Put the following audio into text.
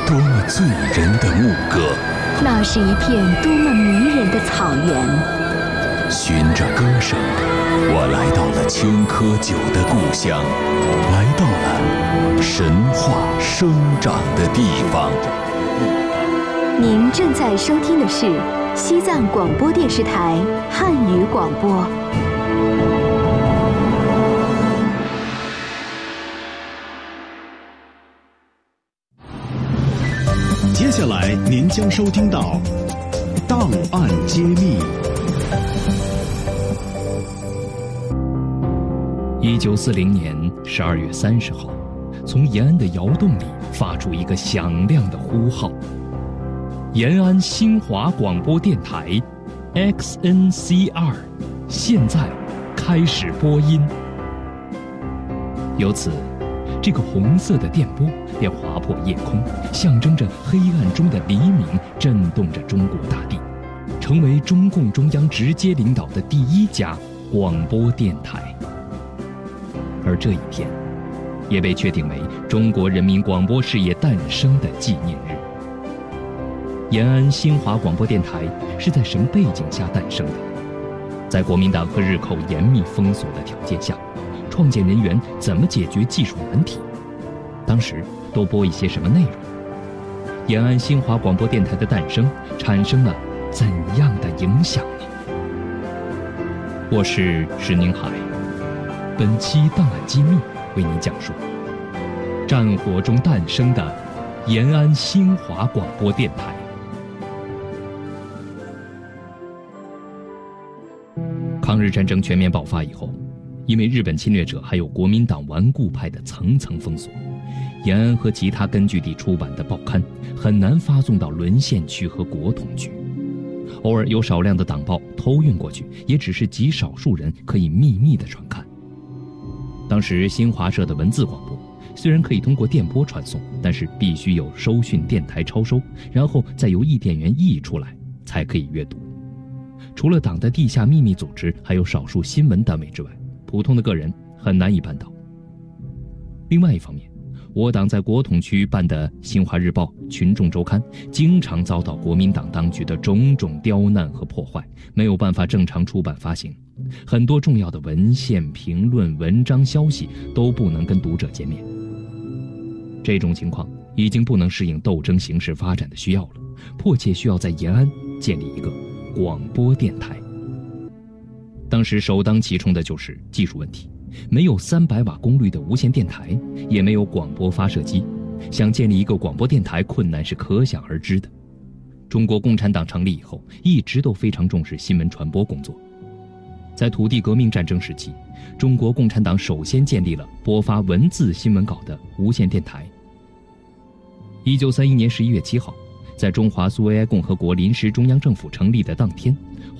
多么醉人的牧歌。 那是一片多么迷人的草原。 循着歌声，我来到了青稞酒的故乡，来到了神话生长的地方。 您正在收听的是西藏广播电视台汉语广播。 接下来您将收听到《档案揭秘》。 1940年12月30号，从延安的窑洞里发出一个响亮的呼号：延安新华广播电台 XNC2 现在开始播音。由此，这个红色的电波便划破夜空，象征着黑暗中的黎明，震动着中国大地，成为中共中央直接领导的第一家广播电台。而这一天，也被确定为中国人民广播事业诞生的纪念日。延安新华广播电台是在什么背景下诞生的？在国民党和日寇严密封锁的条件下，创建人员怎么解决技术难题？当时都播一些什么内容？延安新华广播电台的诞生产生了怎样的影响呢？我是石宁海，本期档案揭秘为您讲述战火中诞生的延安新华广播电台。抗日战争全面爆发以后，因为日本侵略者还有国民党顽固派的层层封锁，延安和其他根据地出版的报刊很难发送到沦陷区和国统区。偶尔有少量的党报偷运过去，也只是极少数人可以秘密地传看。当时新华社的文字广播虽然可以通过电波传送，但是必须有收讯电台抄收，然后再由译电员译出来才可以阅读。除了党的地下秘密组织还有少数新闻单位之外，普通的个人很难以办到。另外一方面，我党在国统区办的《新华日报》《群众周刊》经常遭到国民党当局的种种刁难和破坏，没有办法正常出版发行，很多重要的文献、评论、文章、消息都不能跟读者见面。这种情况已经不能适应斗争形势发展的需要了，迫切需要在延安建立一个广播电台。当时首当其冲的就是技术问题，没有300瓦功率的无线电台，也没有广播发射机，想建立一个广播电台困难是可想而知的。中国共产党成立以后，一直都非常重视新闻传播工作。在土地革命战争时期，中国共产党首先建立了播发文字新闻稿的无线电台。1931年11月7号，在中华苏维埃共和国临时中央政府成立的当天，